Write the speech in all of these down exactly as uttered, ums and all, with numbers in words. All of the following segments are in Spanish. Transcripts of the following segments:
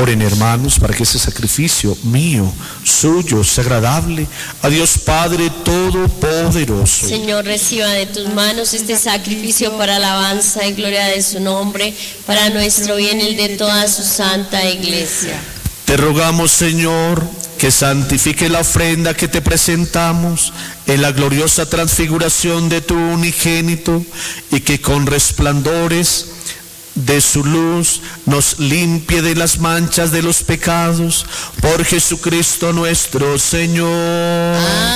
Oren, hermanos, para que ese sacrificio mío, suyo, sea agradable a Dios Padre Todopoderoso. Señor, reciba de tus manos este sacrificio para alabanza y gloria de su nombre, para nuestro bien y el de toda su santa iglesia. Te rogamos, Señor, que santifique la ofrenda que te presentamos en la gloriosa transfiguración de tu unigénito, y que con resplandores de su luz nos limpie de las manchas de los pecados, por Jesucristo nuestro Señor.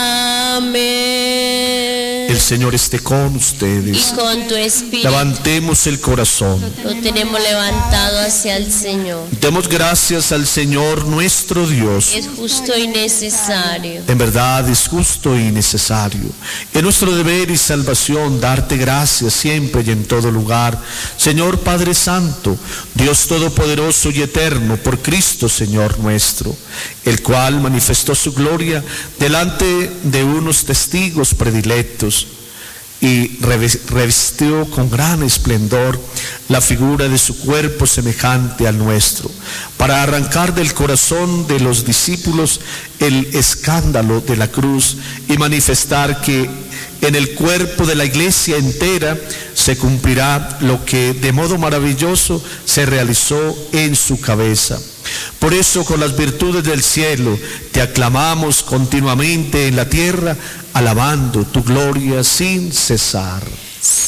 Amén. El Señor esté con ustedes. Y con tu espíritu. Levantemos el corazón. Lo tenemos levantado hacia el Señor. Demos gracias al Señor nuestro Dios. Es justo y necesario. En verdad es justo y necesario. Es nuestro deber y salvación darte gracias siempre y en todo lugar, Señor Padre Santo, Dios Todopoderoso y Eterno, por Cristo Señor nuestro, el cual manifestó su gloria delante de unos testigos predilectos y revestió con gran esplendor la figura de su cuerpo semejante al nuestro, para arrancar del corazón de los discípulos el escándalo de la cruz y manifestar que en el cuerpo de la iglesia entera se cumplirá lo que de modo maravilloso se realizó en su cabeza. Por eso, con las virtudes del cielo, te aclamamos continuamente en la tierra, alabando tu gloria sin cesar.